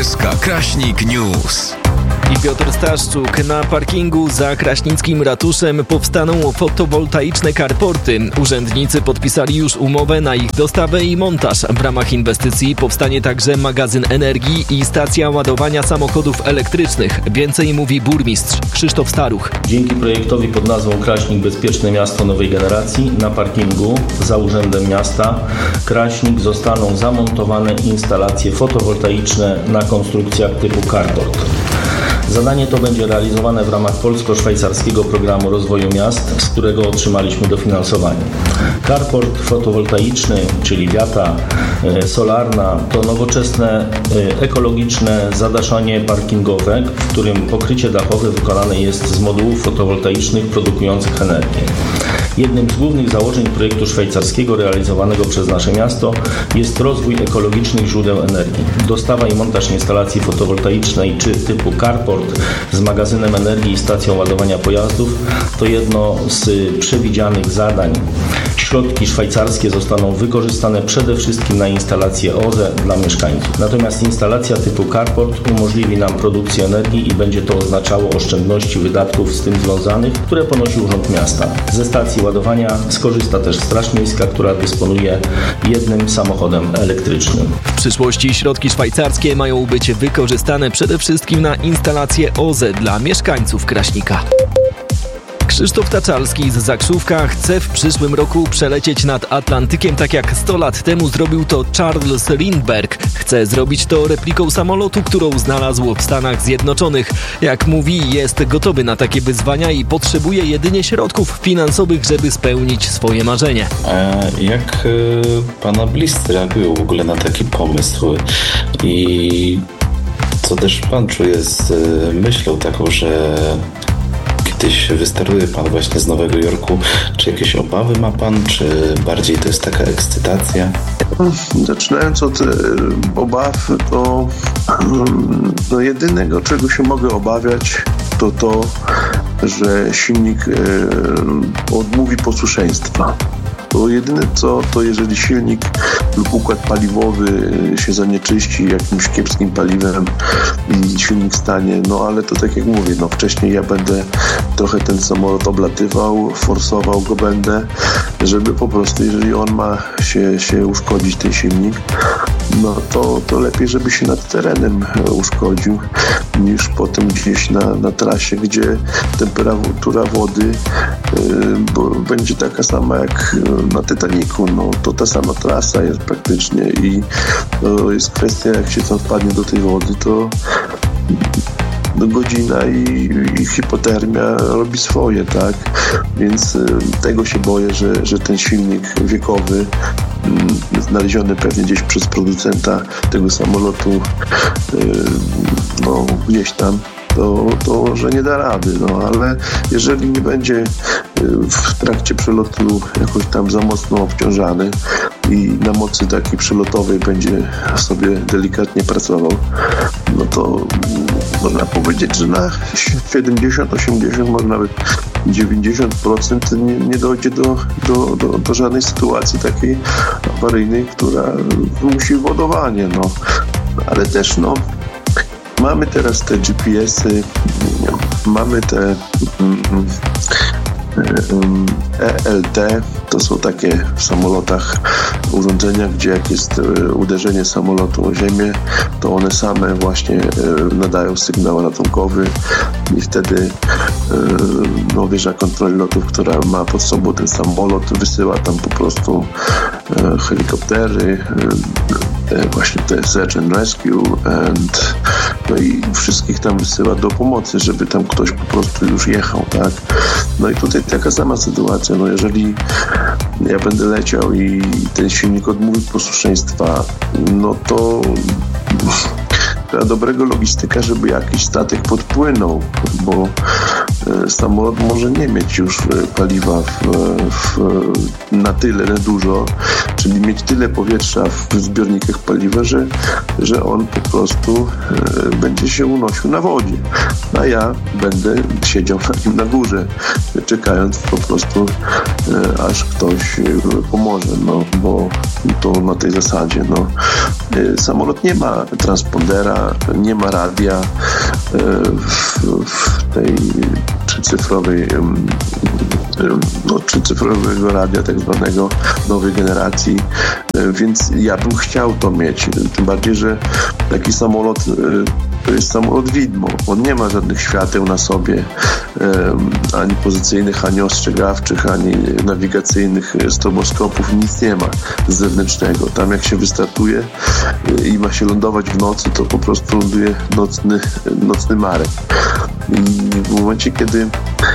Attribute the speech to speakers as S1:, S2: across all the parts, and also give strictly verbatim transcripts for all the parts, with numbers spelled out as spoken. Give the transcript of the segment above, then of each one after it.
S1: S K Kraśnik News.
S2: I Piotr Staszczuk. Na parkingu za kraśnickim ratuszem powstaną fotowoltaiczne carporty. Urzędnicy podpisali już umowę na ich dostawę i montaż. W ramach inwestycji powstanie także magazyn energii i stacja ładowania samochodów elektrycznych. Więcej mówi burmistrz Krzysztof Staruch.
S3: Dzięki projektowi pod nazwą Kraśnik Bezpieczne Miasto Nowej Generacji na parkingu za Urzędem Miasta Kraśnik zostaną zamontowane instalacje fotowoltaiczne na konstrukcjach typu carport. Zadanie to będzie realizowane w ramach polsko-szwajcarskiego programu rozwoju miast, z którego otrzymaliśmy dofinansowanie. Carport fotowoltaiczny, czyli wiata solarna, to nowoczesne, ekologiczne zadaszanie parkingowe, w którym pokrycie dachowe wykonane jest z modułów fotowoltaicznych produkujących energię. Jednym z głównych założeń projektu szwajcarskiego realizowanego przez nasze miasto jest rozwój ekologicznych źródeł energii. Dostawa i montaż instalacji fotowoltaicznej czy typu carport z magazynem energii i stacją ładowania pojazdów to jedno z przewidzianych zadań. Środki szwajcarskie zostaną wykorzystane przede wszystkim na instalację O Z E dla mieszkańców. Natomiast instalacja typu carport umożliwi nam produkcję energii i będzie to oznaczało oszczędności wydatków z tym związanych, które ponosi Urząd Miasta. Ze stacji ładowania skorzysta też Straż Miejska, która dysponuje jednym samochodem elektrycznym.
S2: W przyszłości środki szwajcarskie mają być wykorzystane przede wszystkim na instalację O Z E dla mieszkańców Kraśnika. Krzysztof Taczalski z Zakrzówka chce w przyszłym roku przelecieć nad Atlantykiem tak jak sto lat temu zrobił to Charles Lindbergh. Chce zrobić to repliką samolotu, którą znalazł w Stanach Zjednoczonych. Jak mówi, jest gotowy na takie wyzwania i potrzebuje jedynie środków finansowych, żeby spełnić swoje marzenie.
S4: A jak y, pana bliscy reagują w ogóle na taki pomysł? I co też pan czuje z y, myślą taką, że kiedyś wystartuje pan właśnie z Nowego Jorku. Czy jakieś obawy ma pan, czy bardziej to jest taka ekscytacja?
S5: Zaczynając od obaw, to no jedynego, czego się mogę obawiać, to to, że silnik odmówi posłuszeństwa. To jedyne co, to jeżeli silnik lub układ paliwowy się zanieczyści jakimś kiepskim paliwem i silnik stanie, no ale to tak jak mówię, no wcześniej ja będę trochę ten samolot oblatywał, forsował go będę, żeby po prostu, jeżeli on ma się, się uszkodzić, ten silnik, no to, to lepiej, żeby się nad terenem uszkodził, niż potem gdzieś na, na trasie, gdzie temperatura wody yy, będzie taka sama jak na Titanicu, no to ta sama trasa jest praktycznie i to jest kwestia, jak się tam wpadnie do tej wody, to godzina i, i hipotermia robi swoje, tak? Więc y, tego się boję, że, że ten silnik wiekowy y, znaleziony pewnie gdzieś przez producenta tego samolotu y, no gdzieś tam To, to, że nie da rady, no ale jeżeli nie będzie w trakcie przelotu jakoś tam za mocno obciążany i na mocy takiej przelotowej będzie sobie delikatnie pracował, no to można powiedzieć, że na siedemdziesiąt osiemdziesiąt, może nawet dziewięćdziesiąt procent nie, nie dojdzie do, do, do, do żadnej sytuacji takiej awaryjnej, która musi wodowanie, no ale też no mamy teraz te G P S-y, mamy te mm, E L T, to są takie w samolotach urządzenia, gdzie jak jest uderzenie samolotu o ziemię, to one same właśnie nadają sygnał ratunkowy i wtedy no, wieża kontroli lotów, która ma pod sobą ten samolot, wysyła tam po prostu helikoptery, właśnie te Search and Rescue and, no i wszystkich tam wysyła do pomocy, żeby tam ktoś po prostu już jechał, tak? No i tutaj taka sama sytuacja, no jeżeli ja będę leciał i ten silnik odmówi posłuszeństwa, no to trzeba dobrego logistyka, żeby jakiś statek podpłynął, bo samolot może nie mieć już paliwa w, w, na tyle na dużo, czyli mieć tyle powietrza w zbiornikach paliwa, że, że on po prostu e, będzie się unosił na wodzie, a ja będę siedział na nim na górze, czekając po prostu aż ktoś pomoże, no, bo to na tej zasadzie, no. Samolot nie ma transpondera, nie ma radia w, w tej trzycyfrowej no, trzycyfrowego radia tak zwanego nowej generacji, więc ja bym chciał to mieć, tym bardziej, że taki samolot to jest samolot widmo, on nie ma żadnych świateł na sobie, ani pozycyjnych, ani ostrzegawczych, ani nawigacyjnych stroboskopów, nic nie ma zewnętrznego. Tam jak się wystartuje i ma się lądować w nocy, to po prostu ląduje nocny, nocny marek. I w momencie, kiedy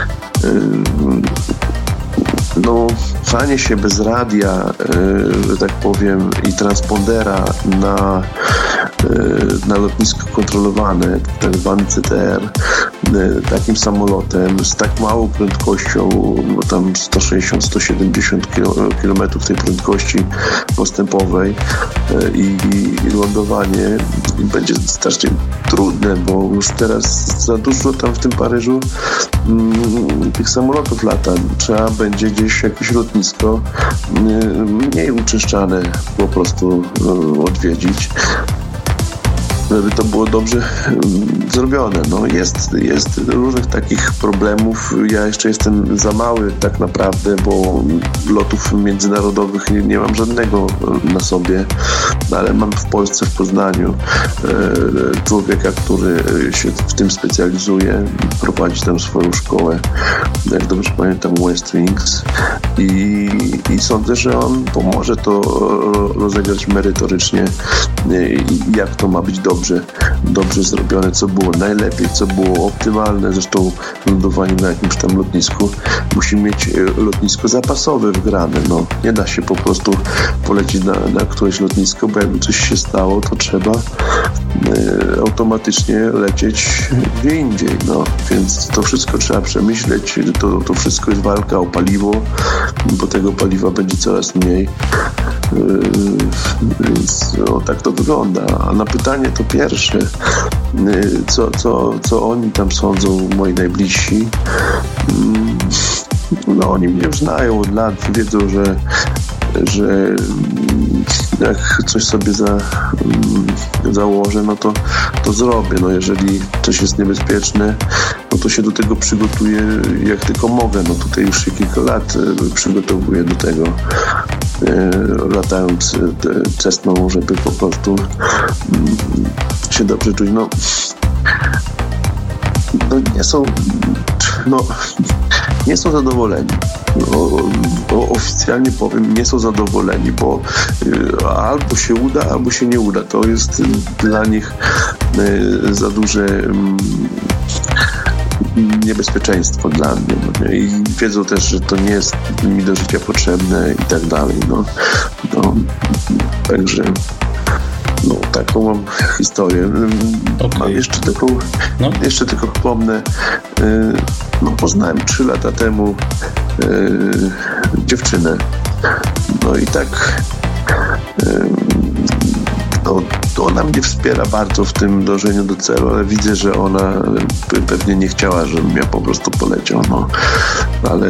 S5: no, stanie się bez radia, że tak powiem, i transpondera na, na lotnisko kontrolowane, tak zwany C T R, takim samolotem z tak małą prędkością, no tam sto sześćdziesiąt do stu siedemdziesięciu kilometrów tej prędkości postępowej i, i lądowanie będzie strasznie trudne, bo już teraz za dużo tam w tym Paryżu mm, tych samolotów lata. Trzeba będzie gdzieś jakieś lotnisko mniej uczyszczane po prostu odwiedzić, żeby to było dobrze zrobione. No jest, jest różnych takich problemów. Ja jeszcze jestem za mały tak naprawdę, bo lotów międzynarodowych nie, nie mam żadnego na sobie, ale mam w Polsce, w Poznaniu e, człowieka, który się w tym specjalizuje, prowadzi tam swoją szkołę, jak dobrze pamiętam, West Wings, i, i sądzę, że on pomoże to rozegrać merytorycznie, e, jak to ma być dobrze Dobrze, dobrze zrobione, co było najlepiej, co było optymalne. Zresztą lądowanie na jakimś tam lotnisku musi mieć lotnisko zapasowe wgrane. No, nie da się po prostu polecić na, na któreś lotnisko, bo jakby coś się stało, to trzeba e, automatycznie lecieć gdzie indziej. No, więc to wszystko trzeba przemyśleć. To, to wszystko jest walka o paliwo, bo tego paliwa będzie coraz mniej. Więc no, tak to wygląda. A na pytanie to pierwsze, co, co, co oni tam sądzą, moi najbliżsi, no oni mnie już znają od lat, wiedzą, że że jak coś sobie za, założę, no to, to zrobię. No jeżeli coś jest niebezpieczne, no to się do tego przygotuję jak tylko mogę. No tutaj już się kilka lat przygotowuję do tego, latając Cessną, żeby po prostu się dobrze czuć. No, no nie są no nie są zadowoleni. No, bo oficjalnie powiem, nie są zadowoleni, bo y, albo się uda, albo się nie uda. To jest y, dla nich y, za duże y, niebezpieczeństwo dla mnie. No, i wiedzą też, że to nie jest mi do życia potrzebne i tak dalej. No, no, także no, taką mam historię. Okay. Mam jeszcze taką, no. jeszcze tylko wspomnę, y, no poznałem trzy lata temu y, dziewczynę. No i tak y, no, ona mnie wspiera bardzo w tym dążeniu do celu, ale widzę, że ona pewnie nie chciała, żebym ja po prostu poleciał. No, ale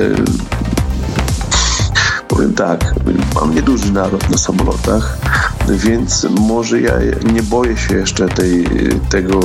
S5: powiem tak, mam nieduży naród na samolotach, więc może ja nie boję się jeszcze tej, tego,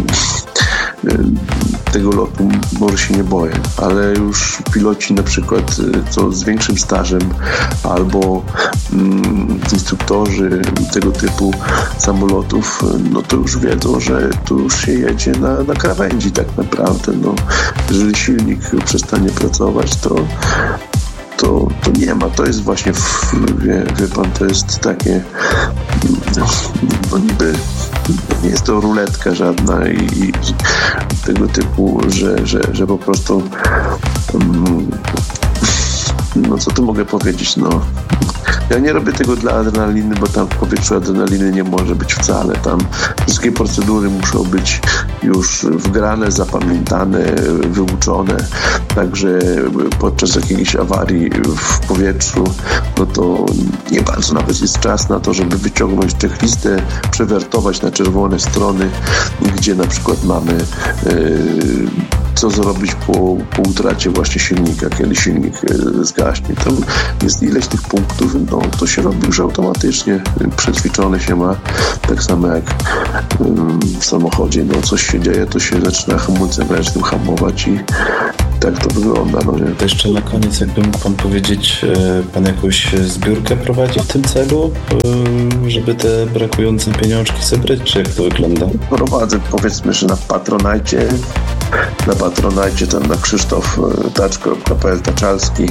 S5: tego lotu, może się nie boję, ale już piloci na przykład co z większym stażem albo mm, instruktorzy tego typu samolotów, no to już wiedzą, że tu już się jedzie na, na krawędzi tak naprawdę. No, jeżeli silnik przestanie pracować, to To, to nie ma, to jest właśnie, wie, wie pan, to jest takie, no niby, nie jest to ruletka żadna i, i tego typu, że, że, że po prostu, um, no co tu mogę powiedzieć, no. Ja nie robię tego dla adrenaliny, bo tam w powietrzu adrenaliny nie może być wcale. Tam wszystkie procedury muszą być już wgrane, zapamiętane, wyuczone. Także podczas jakiejś awarii w powietrzu, no to nie bardzo nawet jest czas na to, żeby wyciągnąć checklistę, przewertować na czerwone strony, gdzie na przykład mamy yy, co zrobić po, po utracie właśnie silnika, kiedy silnik zgaśnie. Tam jest ileś tych punktów, no to się robi już automatycznie, przećwiczone się ma, tak samo jak w samochodzie, no coś się dzieje, to się zaczyna hamulcem ręcznym hamować i tak to wygląda. No nie?
S4: To jeszcze na koniec, jakby mógł pan powiedzieć, pan jakąś zbiórkę prowadzi w tym celu, żeby te brakujące pieniążki zebrać, czy jak to wygląda?
S5: Prowadzę, powiedzmy, że na Patronite, na Patronite, tam na krzysztof tacz kropka p l Taczalski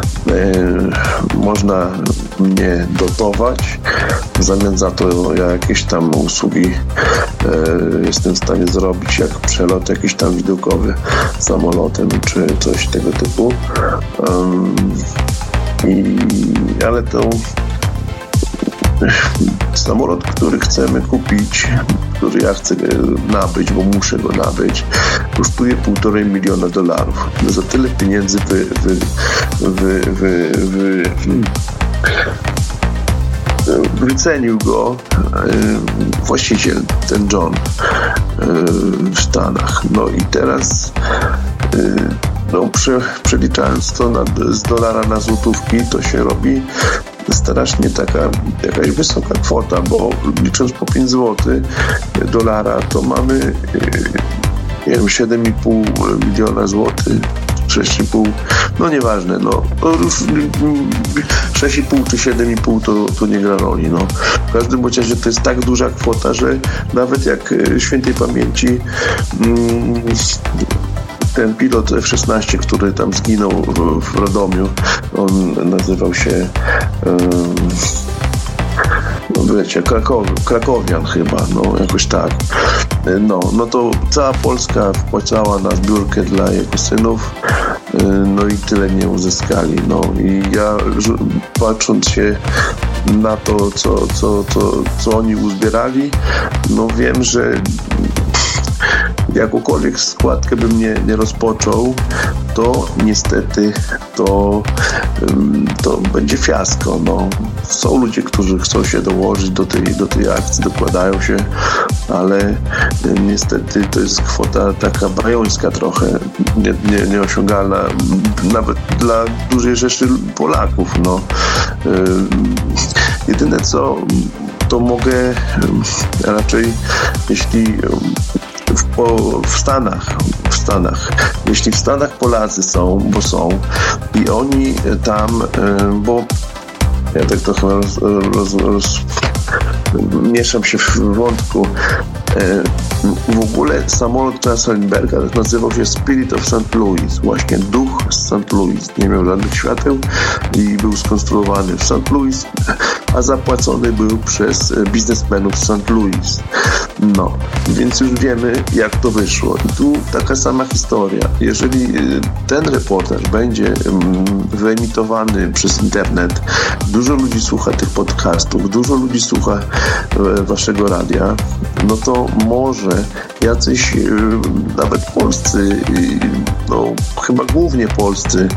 S5: można mnie dotować. W zamian za to ja jakieś tam usługi jestem w stanie zrobić, jak przelot jakiś tam widokowy samolotem, czy coś tego typu. Um, i, ale to samolot, który chcemy kupić, który ja chcę nabyć, bo muszę go nabyć, kosztuje półtorej miliona dolarów. Za tyle pieniędzy wy, wy, wy, wy, wy, wycenił go właściciel, ten John w Stanach. No i teraz no, prze, przeliczając to na, z dolara na złotówki, to się robi strasznie taka jakaś wysoka kwota, bo licząc po pięć złotych dolara, to mamy nie wiem, siedem i pół miliona złotych, sześć i pół, no nieważne, no to już sześć i pół czy siedem i pół to, to nie gra roli, no. W każdym razie to jest tak duża kwota, że nawet jak świętej pamięci mm, ten pilot F szesnaście, który tam zginął w, w Radomiu, on nazywał się um, no wiecie, Krakow, Krakowian chyba, no jakoś tak. No, no to cała Polska wpłacała na zbiórkę dla jego synów, no i tyle nie uzyskali. No i ja patrząc się na to, co, co, co, co oni uzbierali, no wiem, że jakąkolwiek składkę bym nie, nie rozpoczął, to niestety to, to będzie fiasko. No. Są ludzie, którzy chcą się dołożyć do tej, do tej akcji, dokładają się, ale niestety to jest kwota taka bajońska trochę, nie, nie, nieosiągalna nawet dla dużej rzeszy Polaków. No. Jedyne co, to mogę raczej, jeśli W, po, w Stanach, w Stanach. Jeśli w Stanach Polacy są, bo są i oni tam, bo ja tak trochę roz, roz, roz, mieszam się w wątku. W ogóle samolot Charlesa Lindbergha nazywał się Spirit of Saint Louis, właśnie duch z Saint Louis. Nie miał żadnych świateł i był skonstruowany w Saint Louis, a zapłacony był przez biznesmenów z Saint Louis. No, więc już wiemy, jak to wyszło. I tu taka sama historia. Jeżeli ten reportaż będzie wyemitowany przez internet, dużo ludzi słucha tych podcastów, dużo ludzi słucha waszego radia, no to może jacyś nawet polscy, no chyba głównie polscy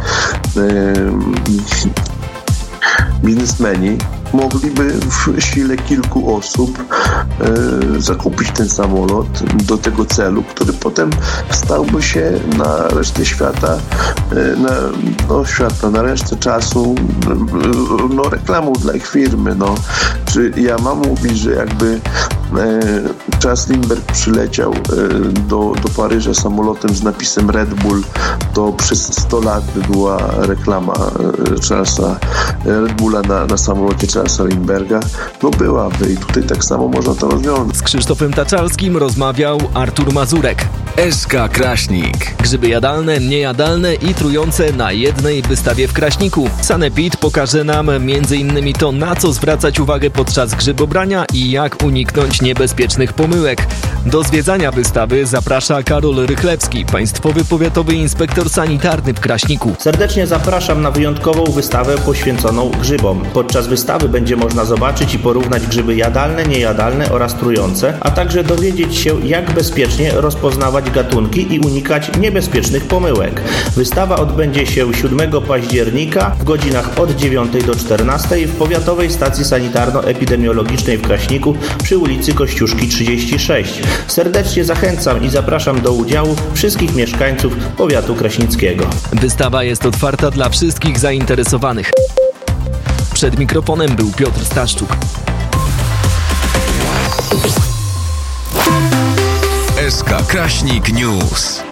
S5: biznesmeni mogliby w sile kilku osób e, zakupić ten samolot do tego celu, który potem stałby się na resztę świata, e, na, no, świata, na resztę czasu no, reklamą dla ich firmy. No. Czy ja mam mówić, że jakby e, Charles Lindbergh przyleciał e, do, do Paryża samolotem z napisem Red Bull, to przez sto lat by była reklama e, Charlesa Red Bulla na, na samolocie Charlesa Lindbergha? No byłaby i tutaj tak samo można to rozwiązać.
S2: Z Krzysztofem Taczalskim rozmawiał Artur Mazurek.
S1: S K Kraśnik.
S2: Grzyby jadalne, niejadalne i trujące na jednej wystawie w Kraśniku. Sanepid pokaże nam między innymi to, na co zwracać uwagę podczas grzybobrania i jak uniknąć niebezpiecznych pomyłek. Do zwiedzania wystawy zaprasza Karol Rychlewski, Państwowy Powiatowy Inspektor Sanitarny w Kraśniku.
S6: Serdecznie zapraszam na wyjątkową wystawę poświęconą grzybom. Podczas wystawy będzie można zobaczyć i porównać grzyby jadalne, niejadalne oraz trujące, a także dowiedzieć się, jak bezpiecznie rozpoznawać gatunki i unikać niebezpiecznych pomyłek. Wystawa odbędzie się siódmego października w godzinach od dziewiątej do czternastej w Powiatowej Stacji Sanitarno Sanitaryjno-Epidemiologicznej w Kraśniku przy ulicy Kościuszki trzydzieści sześć. Serdecznie zachęcam i zapraszam do udziału wszystkich mieszkańców powiatu kraśnickiego.
S2: Wystawa jest otwarta dla wszystkich zainteresowanych. Przed mikrofonem był Piotr Staszczuk.
S1: S K Kraśnik News.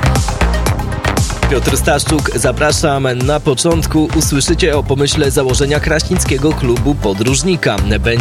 S2: Piotr Staszczuk, zapraszam. Na początku usłyszycie o pomyśle założenia kraśnickiego klubu podróżnika. Będzie